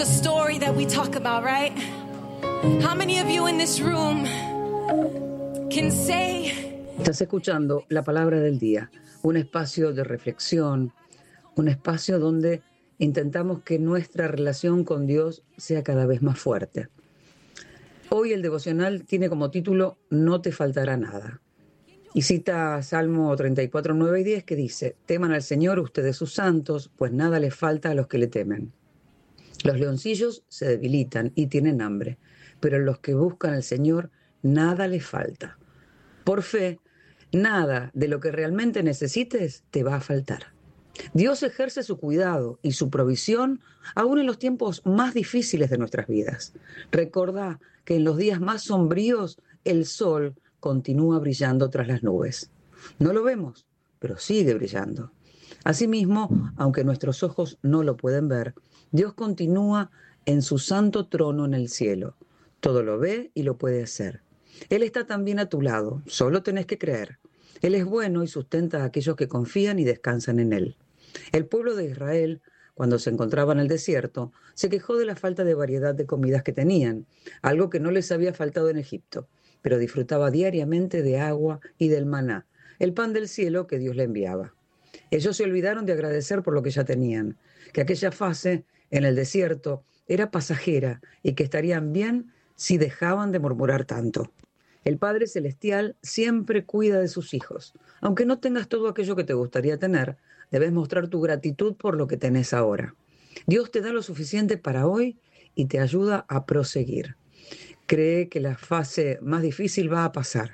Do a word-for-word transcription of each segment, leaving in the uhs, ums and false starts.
The story that we talk about, right? How many of you in this room can say? Estás escuchando la palabra del día, un espacio de reflexión, un espacio donde intentamos que nuestra relación con Dios sea cada vez más fuerte. Hoy el devocional tiene como título No te faltará nada. Y cita Salmo treinta y cuatro, nueve y diez que dice: teman al Señor ustedes sus santos, pues nada les falta a los que le temen. Los leoncillos se debilitan y tienen hambre, pero los que buscan al Señor nada les falta. Por fe, nada de lo que realmente necesites te va a faltar. Dios ejerce su cuidado y su provisión aún en los tiempos más difíciles de nuestras vidas. Recordá que en los días más sombríos el sol continúa brillando tras las nubes. No lo vemos, pero sigue brillando. Asimismo, aunque nuestros ojos no lo pueden ver, Dios continúa en su santo trono en el cielo. Todo lo ve y lo puede hacer. Él está también a tu lado, solo tenés que creer. Él es bueno y sustenta a aquellos que confían y descansan en Él. El pueblo de Israel, cuando se encontraba en el desierto, se quejó de la falta de variedad de comidas que tenían, algo que no les había faltado en Egipto, pero disfrutaba diariamente de agua y del maná, el pan del cielo que Dios le enviaba. Ellos se olvidaron de agradecer por lo que ya tenían, que aquella fase en el desierto era pasajera y que estarían bien si dejaban de murmurar tanto. El Padre Celestial siempre cuida de sus hijos. Aunque no tengas todo aquello que te gustaría tener, debes mostrar tu gratitud por lo que tenés ahora. Dios te da lo suficiente para hoy y te ayuda a proseguir. Cree que la fase más difícil va a pasar.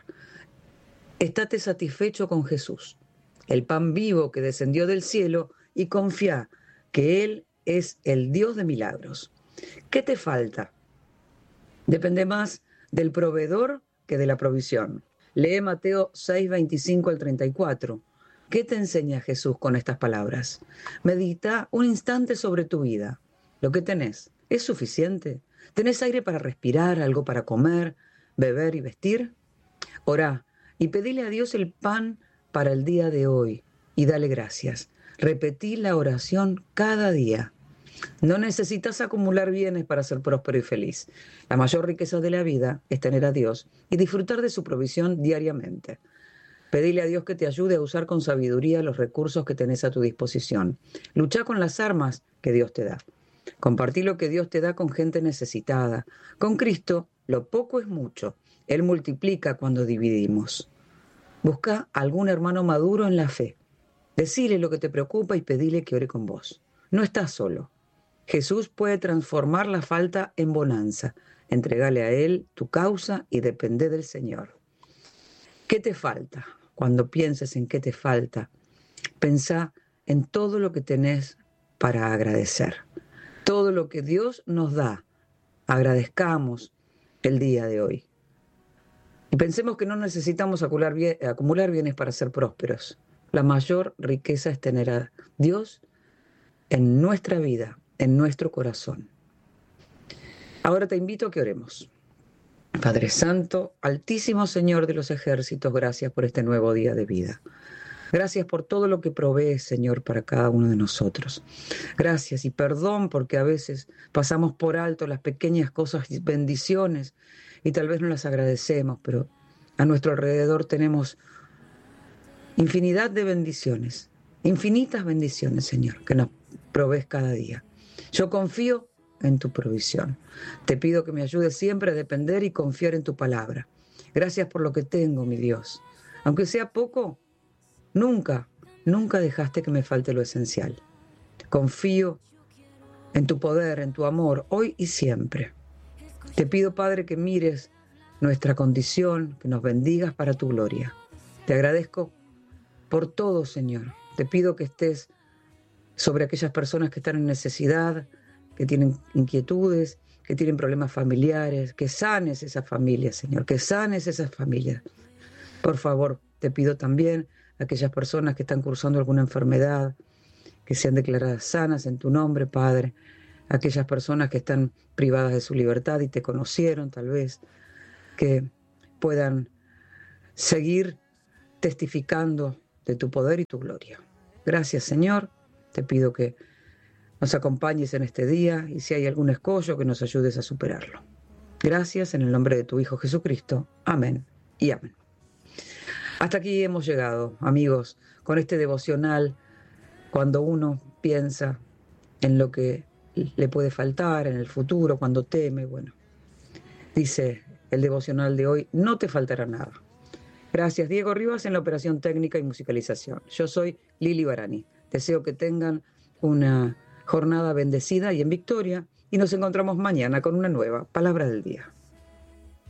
Estate satisfecho con Jesús, el pan vivo que descendió del cielo, y confía que Él es el Dios de milagros. ¿Qué te falta? Depende más del proveedor que de la provisión. Lee Mateo seis, veinticinco al treinta y cuatro. ¿Qué te enseña Jesús con estas palabras? Medita un instante sobre tu vida. Lo que tenés, ¿es suficiente? ¿Tenés aire para respirar, algo para comer, beber y vestir? Orá y pedile a Dios el pan para el día de hoy y dale gracias. Repetí la oración cada día. No necesitas acumular bienes para ser próspero y feliz. La mayor riqueza de la vida es tener a Dios y disfrutar de su provisión diariamente. Pedile a Dios que te ayude a usar con sabiduría los recursos que tenés a tu disposición. Luchá con las armas que Dios te da. Compartí lo que Dios te da con gente necesitada. Con Cristo, lo poco es mucho. Él multiplica cuando dividimos. Busca algún hermano maduro en la fe. Decile lo que te preocupa y pedile que ore con vos. No estás solo. Jesús puede transformar la falta en bonanza. Entregale a Él tu causa y depende del Señor. ¿Qué te falta? Cuando pienses en qué te falta, pensá en todo lo que tenés para agradecer. Todo lo que Dios nos da, agradezcamos el día de hoy. Y pensemos que no necesitamos acumular, bien, acumular bienes para ser prósperos. La mayor riqueza es tener a Dios en nuestra vida, en nuestro corazón. Ahora te invito a que oremos. Padre Santo, Altísimo Señor de los ejércitos, gracias por este nuevo día de vida. Gracias por todo lo que provees, Señor, para cada uno de nosotros. Gracias y perdón porque a veces pasamos por alto las pequeñas cosas y bendiciones y tal vez no las agradecemos, pero a nuestro alrededor tenemos infinidad de bendiciones, infinitas bendiciones, Señor, que nos provees cada día. Yo confío en tu provisión. Te pido que me ayudes siempre a depender y confiar en tu palabra. Gracias por lo que tengo, mi Dios. Aunque sea poco, nunca, nunca dejaste que me falte lo esencial. Confío en tu poder, en tu amor, hoy y siempre. Te pido, Padre, que mires nuestra condición, que nos bendigas para tu gloria. Te agradezco por todo, Señor. Te pido que estés sobre aquellas personas que están en necesidad, que tienen inquietudes, que tienen problemas familiares, que sanes esas familias, Señor, que sanes esas familias. Por favor, te pido también a aquellas personas que están cursando alguna enfermedad, que sean declaradas sanas en tu nombre, Padre. Aquellas personas que están privadas de su libertad y te conocieron, tal vez, que puedan seguir testificando de tu poder y tu gloria. Gracias, Señor. Te pido que nos acompañes en este día y si hay algún escollo que nos ayudes a superarlo. Gracias en el nombre de tu Hijo Jesucristo. Amén y amén. Hasta aquí hemos llegado, amigos, con este devocional. Cuando uno piensa en lo que le puede faltar en el futuro, cuando teme, bueno, dice el devocional de hoy, no te faltará nada. Gracias, Diego Rivas, en la operación técnica y musicalización. Yo soy Lili Barani. Deseo que tengan una jornada bendecida y en victoria, y nos encontramos mañana con una nueva Palabra del Día.